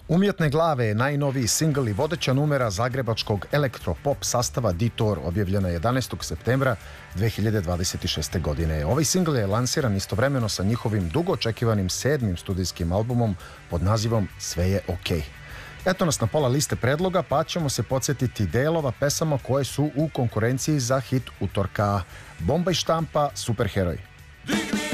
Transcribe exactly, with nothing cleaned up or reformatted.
Umjetne glave je najnoviji singl i vodeća numera zagrebačkog elektropop sastava D-Tor, objavljena jedanaestog septembra dve hiljade dvadeset šeste. godine. Ovaj singl je lansiran istovremeno sa njihovim dugo očekivanim sedmim studijskim albumom pod nazivom Sve je okej. Eto nas na pola liste predloga, pa ćemo se podsjetiti delova pesama koje su u konkurenciji za hit utorka. Bomba i štampa, Superheroj.